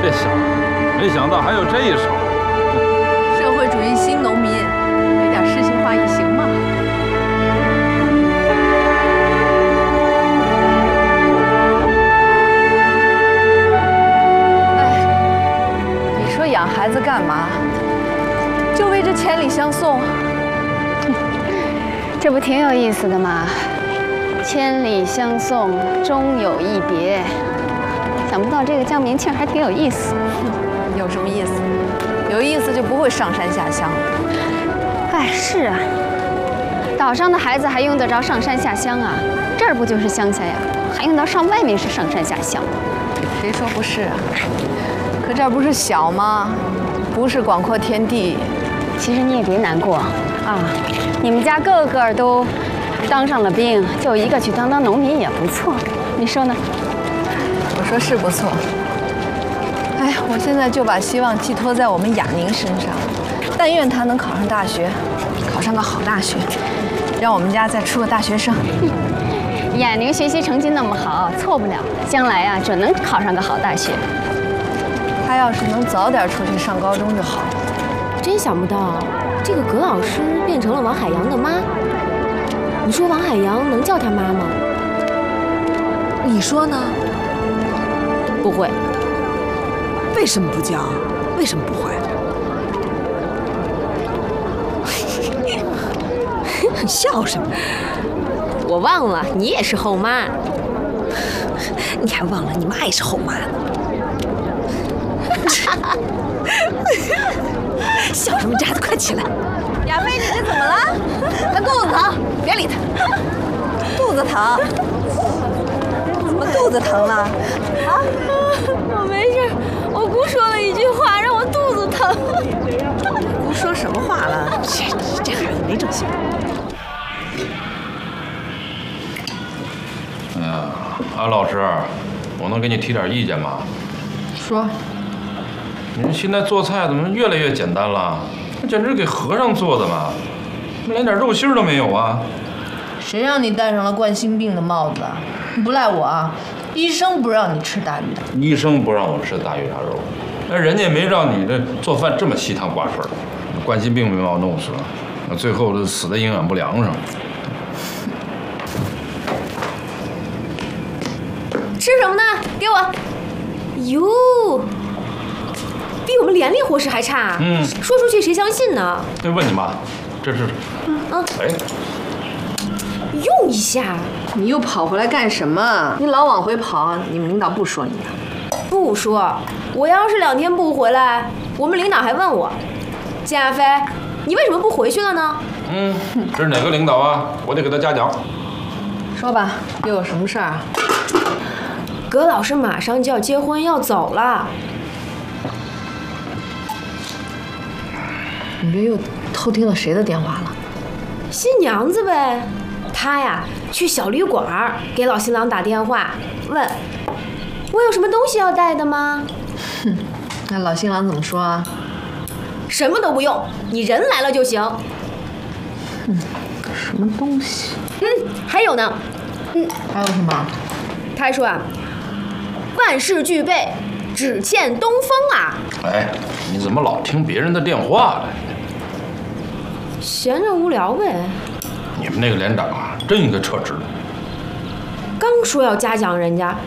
这小子，没想到还有这一手。 社会主义新农民，有点诗情画意行吗？哎，你说养孩子干嘛？就为这千里相送？ 这不挺有意思的吗？千里相送，终有一别。想不到这个叫名气还挺有意思。 有什么意思？有意思就不会上山下乡了。 哎，是啊，岛上的孩子还用得着上山下乡啊？这儿不就是乡下呀？还用得上外面是上山下乡？ 谁说不是啊？可这儿不是小吗？不是广阔天地。 其实你也别难过啊，你们家个个都当上了兵，就一个去当农民也不错，你说呢？ 我说是不错。哎，我现在就把希望寄托在我们雅宁身上，但愿他能考上大学，考上个好大学，让我们家再出个大学生。 雅宁学习成绩那么好，错不了，将来啊准能考上个好大学。 他要是能早点出去上高中就好了。 真想不到，这个葛老师变成了王海洋的妈。你说王海洋能叫他妈吗？ 你说呢？ 不会。 为什么不叫？为什么不会？你笑什么？ 我忘了，你也是后妈。 你还忘了你妈也是后妈呢。笑什么渣子？快起来！ 亚飞，你这怎么了？他肚子疼，别理他。肚子疼？怎么肚子疼了？啊？ 我没事，我姑说了一句话，让我肚子疼。 姑说什么话了？这孩子没正形。 哎呀，安老师，我能给你提点意见吗？ 说。 你现在做菜怎么越来越简单了？那简直给和尚做的嘛，连点肉心都没有啊！ 谁让你戴上了冠心病的帽子啊？不赖我啊，医生不让你吃大鱼大肉。 医生不让我吃大鱼大肉，那人家没让你这做饭这么稀汤挂水，冠心病没把我弄死，那最后都死在营养不良上。 吃什么呢？给我。哟。比我们连里伙食还差，说出去谁相信呢？ 那问你妈，这是，哎， 用一下。 你又跑回来干什么？你老往回跑，你们领导不说你啊？ 不说，我要是2天不回来，我们领导还问我，金亚飞，你为什么不回去了呢？ 这是哪个领导啊？我得给他嘉奖。 说吧，又有什么事儿啊？ 葛老师马上就要结婚要走了。 你这又偷听了谁的电话了？ 新娘子呗，她呀去小旅馆给老新郎打电话，问我有什么东西要带的吗？ 哼，那老新郎怎么说啊？ 什么都不用，你人来了就行。 什么东西？ 还有呢。 还有什么？ 他还说啊，万事俱备，只欠东风啊。 哎，你怎么老听别人的电话了？ 闲着无聊呗。 你们那个连长啊，真应该撤职。 刚说要嘉奖人家，